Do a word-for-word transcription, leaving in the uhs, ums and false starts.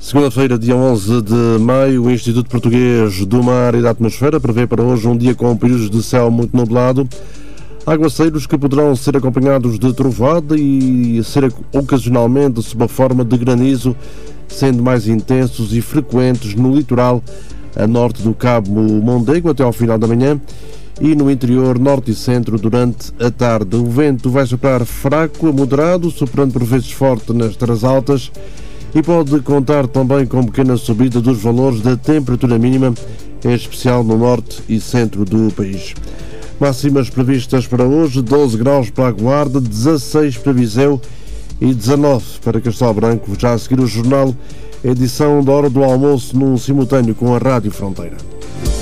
Segunda-feira, dia onze de maio, o Instituto Português do Mar e da Atmosfera prevê para hoje um dia com períodos de céu muito nublado, aguaceiros que poderão ser acompanhados de trovoada e ser ocasionalmente sob a forma de granizo, sendo mais intensos e frequentes no litoral a norte do Cabo Mondego até ao final da manhã e no interior norte e centro durante a tarde. O vento vai soprar fraco a moderado, soprando por vezes forte nas terras altas, e pode contar também com pequena subida dos valores da temperatura mínima, em especial no norte e centro do país. Máximas previstas para hoje: doze graus para a Guarda, dezasseis para Viseu e dezanove para Castelo Branco. Já a seguir o jornal, edição da hora do almoço, num simultâneo com a Rádio Fronteira.